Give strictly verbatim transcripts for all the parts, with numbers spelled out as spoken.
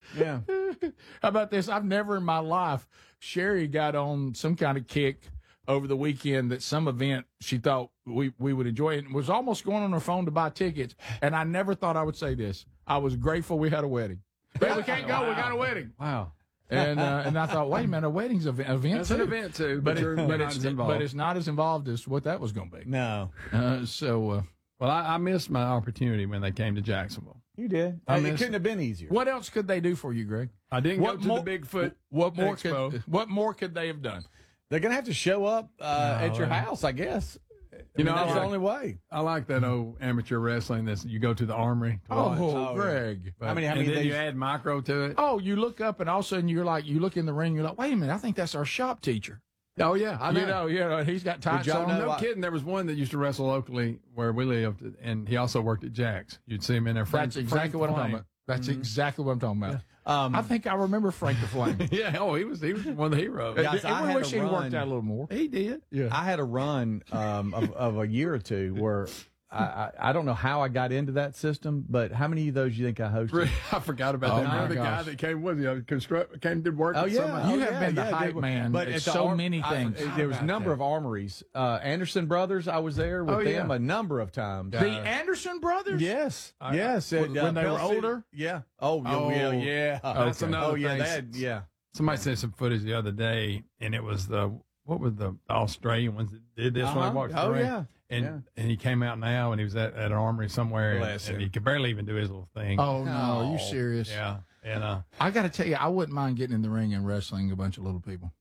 Yeah. How about this? I've never in my life, Sherry got on some kind of kick over the weekend that some event she thought we, we would enjoy and was almost going on her phone to buy tickets. And I never thought I would say this. I was grateful we had a wedding. Hey, we can't go. Wow. We got a wedding. Wow. And uh, and I thought, wait a minute, a wedding's an event It's too. an event too, but, but, it, but, but, it's, it's, but it's not as involved as what that was going to be. No. Uh, so, uh, well, I, I missed my opportunity when they came to Jacksonville. You did. I Hey, it missed couldn't have been easier. what else could they do for you, Greg? I didn't What go to more- the Bigfoot What more Expo. could What more could they have done? They're going to have to show up uh, No, at your uh, house, I guess. You know, I mean, that's I the like- only way. I like that old amateur wrestling. That you go to the armory. To watch. Oh, Oh, Greg. But- How many- how and many then days- you add micro to it. Oh, you look up and all of a sudden you're like, you look in the ring, you're like, wait a minute, I think that's our shop teacher. Oh yeah, I know. You know, you know, he's got tights y'all on. know No I- kidding. There was one that used to wrestle locally where we lived, and he also worked at Jack's. You'd see him in there. Frank, That's exactly Frank what I'm Flame. talking about. That's exactly what I'm talking about. Um, I think I remember Frank the Flame. Yeah. Oh, he was he was one of the heroes. Yeah. Guys, and I we had wish a he run. worked out a little more. He did. Yeah. I had a run um, of, of a year or two where I, I, I don't know how I got into that system, but how many of those you think I hosted? I forgot about Oh, that. my Remember the guy gosh. that came with you, construct, came to work. Oh with yeah, somebody? You oh, have yeah, been the yeah, hype they- man But at at the so Ar- many I- things. there was a How about number that? of armories. Uh, Anderson Brothers, I was there with Oh, yeah. them a number of times. The Anderson brothers? Yes, I- yes. when at, uh, they were Pell City- older? Yeah. Oh, yeah, Oh, yeah, yeah. That's Okay. another Oh, yeah, thing. they had, yeah. Somebody sent some footage the other day, and it was the what was the Australian ones that did this when Uh-huh. they walked Oh, the ring. yeah. And Yeah. and he came out now, and he was at, at an armory somewhere, and, Bless and him. he could barely even do his little thing. Oh, no. Are you No. serious? yeah, and uh, I got to tell you, I wouldn't mind getting in the ring and wrestling a bunch of little people.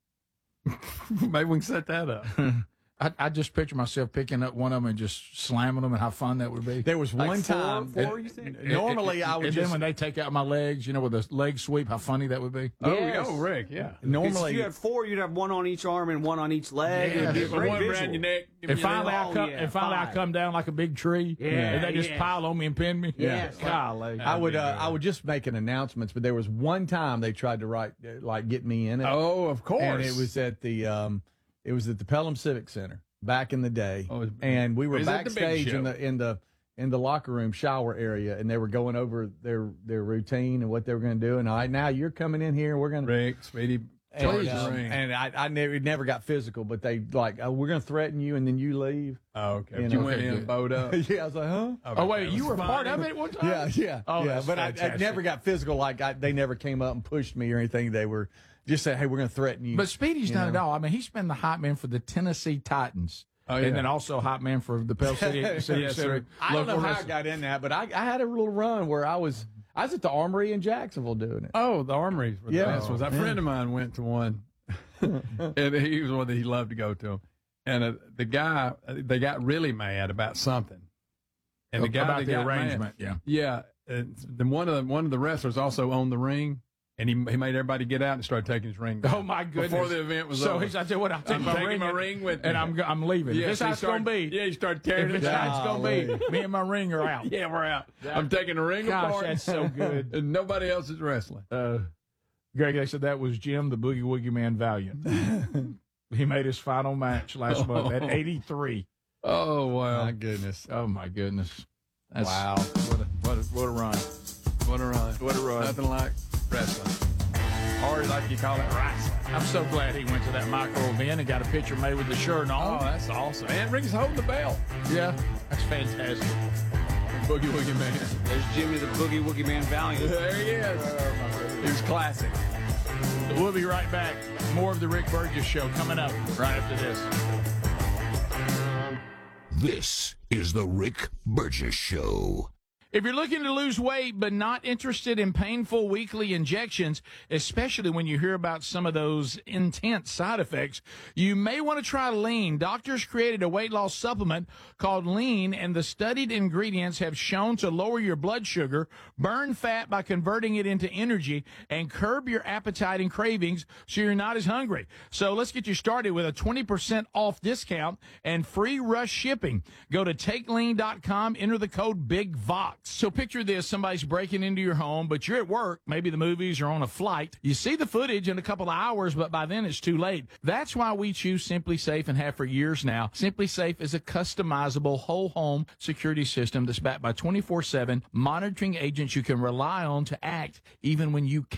maybe we can set that up. I, I just picture myself picking up one of them and just slamming them and how fun that would be. There was one four- time. four, you think? n- Normally, I would and just. then when they take out my legs, you know, with a leg sweep, how funny that would be. Oh, Yes. oh, Rick, yeah. normally, If you had four, you'd have one on each arm and one on each leg. Yeah. It'd be a Just great one visual. around your neck. give And me your finally, little- I Oh, come, yeah, and finally I five. come down like a big tree, Yeah, and they just yeah. pile on me and pin me. Yes. Golly. I would. That'd be Uh, good. I would just make an announcements, but there was one time they tried to write, uh, like, get me in it. Oh, of course. And it was at the um, it was at the Pelham Civic Center back in the day, Oh, it was- and we were it was at the big backstage in show. the in the in the locker room shower area, and they were going over their their routine and what they were going to do. And all right, now you're coming in here, we're going to. Rick, Speedy, And, charge the um, ring. and I, I never, it never got physical, but they like, oh, we're going to threaten you, and then you leave. Oh, okay. You But you know, went okay, in good. and bowed up. yeah, I was like, huh? Oh, wait, that you was were fun. part of it one time? Yeah, yeah, Oh, yeah. that's But I, I fantastic. never got physical. Like I, they never came up and pushed me or anything. They were just saying, "Hey, we're going to threaten you." But Speedy's You done it know? all. I mean, he's been the hype man for the Tennessee Titans. Oh, yeah. And then also hype man for the Pell City, City Yes, Civic. sir. I don't know local how I wrestling. got in that, but I, I had a little run where I was I was at the Armory in Jacksonville doing it. Oh, the armories were the Yeah. best ones. A friend of mine went to one, and he was one that he loved to go to. And uh, the guy, uh, they got really mad about something. And the guy About that the got arrangement, yeah. mad, yeah. And then one of the one of the wrestlers also owned the ring, and he he made everybody get out and started taking his ring down. Oh, my goodness. Before the event was so over. he's, I tell you what, I'll take I'm my taking ring, my and- ring with and me. I'm, go- I'm leaving. Yeah, this so he how it's going to started- be. Yeah, he started If tearing it's it how down. it's going to be, me and my ring are out. Yeah, we're out. I'm taking the ring Gosh, apart. that's so good. And nobody else is wrestling. Uh, Greg, they said that was Jim, the Boogie Woogie Man Valiant. He made his final match last month at eighty-three. Oh, wow. My goodness! Oh, my goodness. That's, Wow. What a, what a, what a run. What a run. What a run. Nothing like wrestling. Or like you call it, wrestling. I'm so glad he went to that micro event and got a picture made with the shirt Oh, on. that's awesome. And Rick's holding the belt. Yeah, that's fantastic. Boogie Woogie Man. There's Jimmy the Boogie Woogie Man Valiant. There he is. He was classic. We'll be right back. More of the Rick Burgess Show coming up right after this. This is the Rick Burgess Show. If you're looking to lose weight but not interested in painful weekly injections, especially when you hear about some of those intense side effects, you may want to try Lean. Doctors created a weight loss supplement called Lean, and the studied ingredients have shown to lower your blood sugar, burn fat by converting it into energy, and curb your appetite and cravings so you're not as hungry. So let's get you started with a twenty percent off discount and free rush shipping. Go to take lean dot com, enter the code BIGVOX. So picture this, somebody's breaking into your home, but you're at work, maybe the movies, or on a flight. You see the footage in a couple of hours, but by then it's too late. That's why we choose Simply Safe and have for years now. Simply Safe is a customizable whole home security system that's backed by twenty-four seven monitoring agents you can rely on to act even when you